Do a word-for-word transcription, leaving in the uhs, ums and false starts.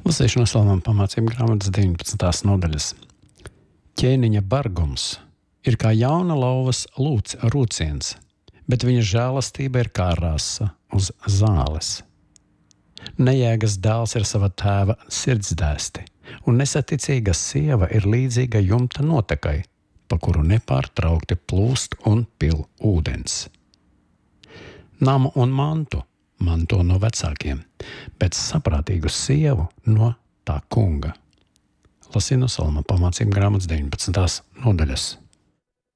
Lasīšu no Salmām pamācību grāmatas deviņpadsmitās nodaļas. Ķēniņa bargums ir kā jauna lauvas lūc, rūciens, bet viņa žēlastība ir kā rasa uz zāles. Nejēgas dēls ir sava tēva sirdsdēsti, un nesaticīga sieva ir līdzīga jumta notekai, pa kuru nepārtraukti plūst un pil ūdens. Namu un mantu manto no vecākiem, bet saprātīgu sievu no tā kunga. Lasīju no Salma pamācību grāmatas deviņpadsmitās nodaļas.